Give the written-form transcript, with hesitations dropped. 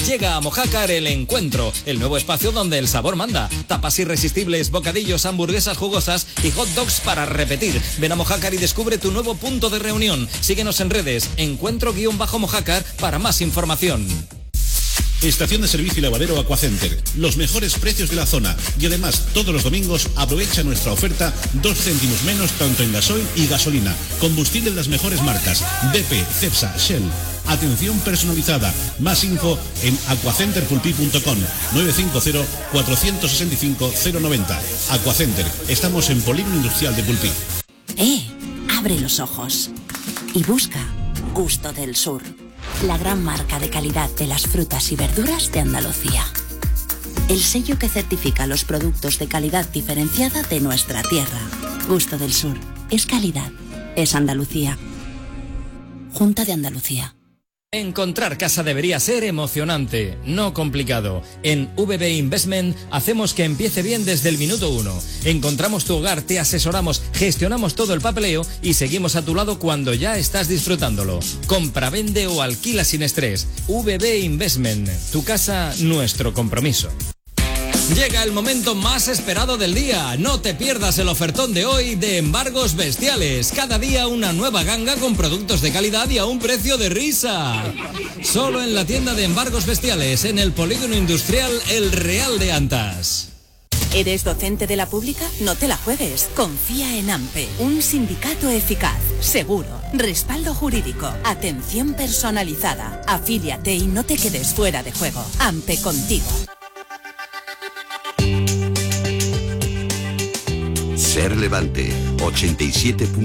Llega a Mojácar El Encuentro, el nuevo espacio donde el sabor manda. Tapas irresistibles, bocadillos, hamburguesas jugosas y hot dogs para repetir. Ven a Mojácar y descubre tu nuevo punto de reunión. Síguenos en redes, encuentro-mojácar para más información. Estación de servicio y lavadero Aquacenter. Los mejores precios de la zona. Y además, todos los domingos aprovecha nuestra oferta 2 céntimos menos tanto en gasoil y gasolina. Combustible de las mejores marcas. BP, Cepsa, Shell. Atención personalizada. Más info en aquacenterpulpí.com 950-465-090. Aquacenter. Estamos en Polígono Industrial de Pulpí. Abre los ojos y busca Gusto del Sur, la gran marca de calidad de las frutas y verduras de Andalucía. El sello que certifica los productos de calidad diferenciada de nuestra tierra. Gusto del Sur. Es calidad. Es Andalucía. Junta de Andalucía. Encontrar casa debería ser emocionante, no complicado. En VB Investment hacemos que empiece bien desde el minuto 1. Encontramos tu hogar, te asesoramos, gestionamos todo el papeleo y seguimos a tu lado cuando ya estás disfrutándolo. Compra, vende o alquila sin estrés. VB Investment, tu casa, nuestro compromiso. Llega el momento más esperado del día. No te pierdas el ofertón de hoy de Embargos Bestiales. Cada día una nueva ganga con productos de calidad y a un precio de risa. Solo en la tienda de Embargos Bestiales, en el Polígono Industrial El Real de Antas. ¿Eres docente de la pública? No te la juegues. Confía en AMPE, un sindicato eficaz, seguro, respaldo jurídico, atención personalizada. Afíliate y no te quedes fuera de juego. AMPE contigo. Ser Levante 87.